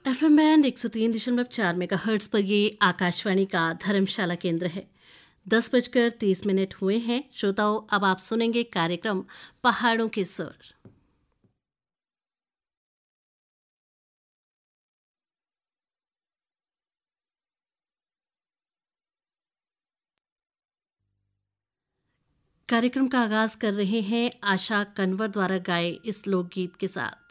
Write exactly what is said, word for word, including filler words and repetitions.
F M band एक सौ तीन दशमलव चार मेगा हर्ट्स पर ये आकाशवाणी का धर्मशाला केंद्र है। दस बजकर तीस मिनट हुए हैं। श्रोताओं, अब आप सुनेंगे कार्यक्रम पहाड़ों के सुर। कार्यक्रम का आगाज कर रहे हैं आशा कन्वर द्वारा गाए इस लोकगीत के साथ।